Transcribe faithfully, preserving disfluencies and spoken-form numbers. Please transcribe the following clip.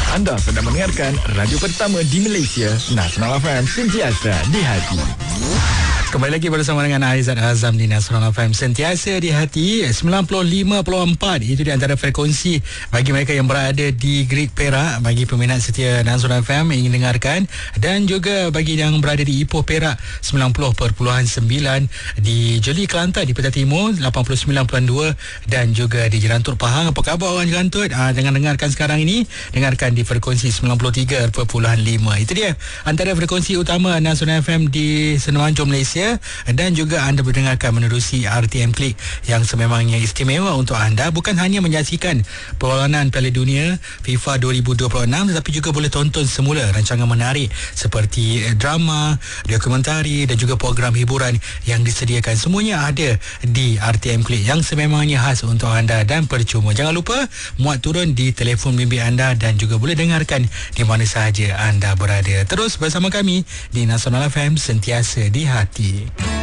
Anda sedang mendengarkan radio pertama di Malaysia, Nasional F M, sentiasa di hati. Kembali lagi bersama dengan Aizat Azam di Nasional F M, sentiasa di hati. Sembilan puluh lima perpuluhan empat itu di antara frekuensi bagi mereka yang berada di Grid Perak, bagi peminat setia Nasional F M ingin dengarkan, dan juga bagi yang berada di Ipoh Perak sembilan puluh perpuluhan sembilan, di Jeli Kelantan di Petang Timur lapan puluh sembilan perpuluhan dua, dan juga di Jelantut Pahang. Apa khabar orang Jelantut? Ah, jangan dengarkan sekarang ini, dengarkan di frekuensi sembilan puluh tiga perpuluhan lima. Itu dia antara frekuensi utama Nasional F M di semenanjung Malaysia. Dan juga anda mendengarkan menerusi R T M Klik yang sememangnya istimewa untuk anda. Bukan hanya menyaksikan perlawanan Piala Dunia FIFA dua ribu dua puluh enam, tetapi juga boleh tonton semula rancangan menarik seperti drama, dokumentari dan juga program hiburan yang disediakan. Semuanya ada di R T M Klik yang sememangnya khas untuk anda dan percuma. Jangan lupa muat turun di telefon bimbit anda dan juga boleh dengarkan di mana sahaja anda berada. Terus bersama kami di Nasional F M, sentiasa di hati.